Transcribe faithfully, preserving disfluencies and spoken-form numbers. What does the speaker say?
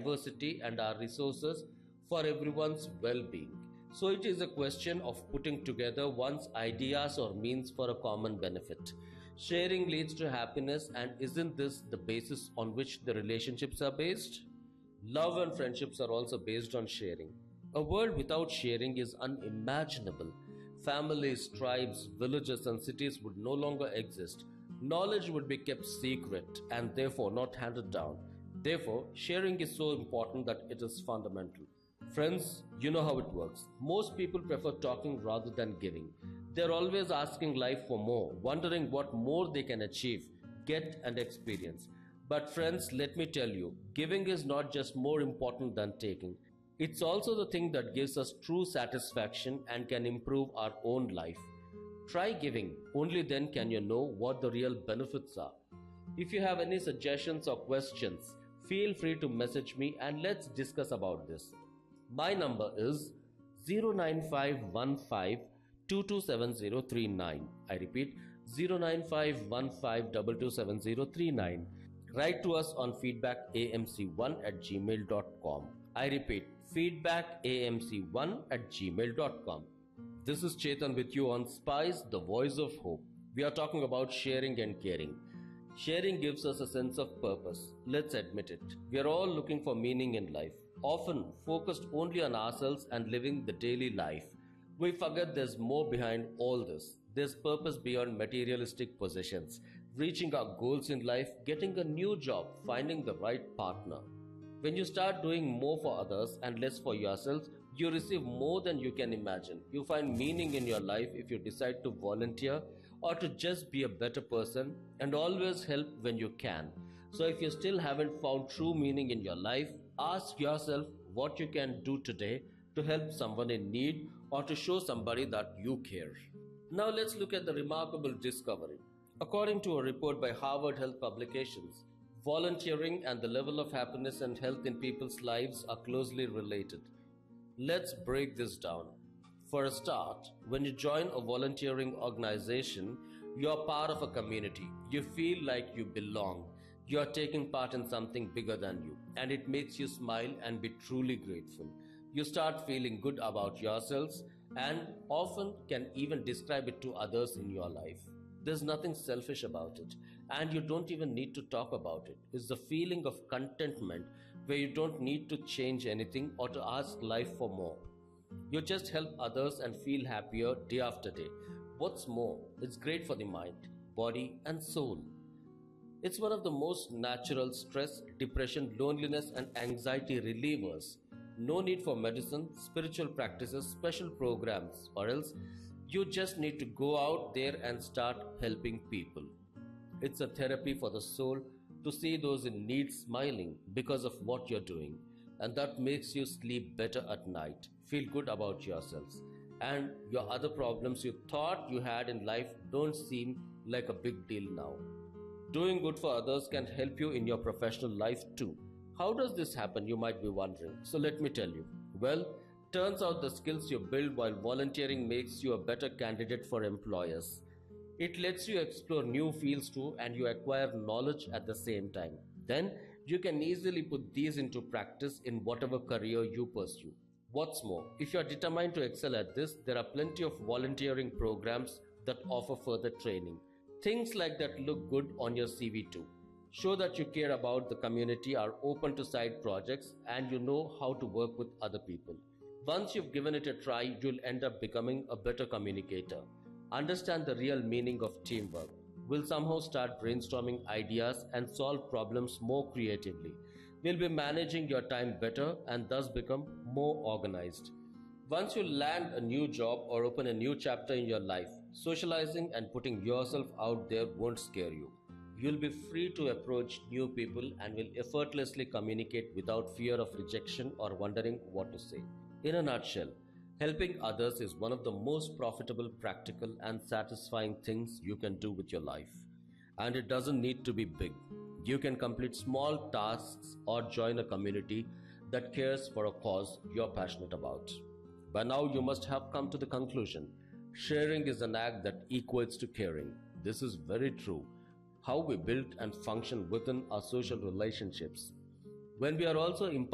diversity and our resources for everyone's well-being. So it is a question of putting together one's ideas or means for a common benefit. Sharing leads to happiness, and isn't this the basis on which the relationships are based? Love and friendships are also based on sharing. A world without sharing is unimaginable. Families, tribes, villages and cities would no longer exist. Knowledge would be kept secret and therefore not handed down. Therefore, sharing is so important that it is fundamental. Friends, you know how it works. Most people prefer talking rather than giving. They're always asking life for more, wondering what more they can achieve, get and experience. But friends, let me tell you, giving is not just more important than taking. It's also the thing that gives us true satisfaction and can improve our own life. Try giving, only then can you know what the real benefits are. If you have any suggestions or questions, feel free to message me and let's discuss about this. My number is zero nine five one five two two seven zero three nine. I repeat, zero nine five one five two two seven zero three nine. Write to us on feedback A M C one at gmail dot com. I repeat, feedback A M C one at gmail dot com. This is Chetan with you on Spice, the voice of hope. We are talking about sharing and caring. Sharing gives us a sense of purpose. Let's admit it. We are all looking for meaning in life, often focused only on ourselves and living the daily life. We forget there's more behind all this. There's purpose beyond materialistic possessions, reaching our goals in life, getting a new job, finding the right partner. When you start doing more for others and less for yourselves, you receive more than you can imagine. You find meaning in your life if you decide to volunteer or to just be a better person, and always help when you can. So if you still haven't found true meaning in your life, ask yourself what you can do today to help someone in need or to show somebody that you care. Now let's look at the remarkable discovery. According to a report by Harvard Health Publications, volunteering and the level of happiness and health in people's lives are closely related. Let's break this down. For a start, when you join a volunteering organization, you are part of a community. You feel like you belong. You are taking part in something bigger than you, and it makes you smile and be truly grateful. You start feeling good about yourselves and often can even describe it to others in your life. There's nothing selfish about it, and you don't even need to talk about it. It's the feeling of contentment where you don't need to change anything or to ask life for more. You just help others and feel happier day after day. What's more, it's great for the mind, body and soul. It's one of the most natural stress, depression, loneliness and anxiety relievers. No need for medicine, spiritual practices, special programs, or else you just need to go out there and start helping people. It's a therapy for the soul to see those in need smiling because of what you're doing. And that makes you sleep better at night, feel good about yourselves, and your other problems you thought you had in life don't seem like a big deal now. Doing good for others can help you in your professional life too. How does this happen, you might be wondering. So let me tell you. Well, turns out the skills you build while volunteering makes you a better candidate for employers. It lets you explore new fields too, and you acquire knowledge at the same time. Then you can easily put these into practice in whatever career you pursue. What's more, if you are determined to excel at this, there are plenty of volunteering programs that offer further training. Things like that look good on your C V too. Show that you care about the community, are open to side projects, and you know how to work with other people. Once you've given it a try, you'll end up becoming a better communicator. Understand the real meaning of teamwork. We'll somehow start brainstorming ideas and solve problems more creatively. We'll be managing your time better and thus become more organized. Once you land a new job or open a new chapter in your life, socializing and putting yourself out there won't scare you. You'll be free to approach new people and will effortlessly communicate without fear of rejection or wondering what to say. In a nutshell, helping others is one of the most profitable, practical and satisfying things you can do with your life. And it doesn't need to be big. You can complete small tasks or join a community that cares for a cause you're passionate about. By now you must have come to the conclusion. Sharing is an act that equates to caring. This is very true. How we build and function within our social relationships. When we are also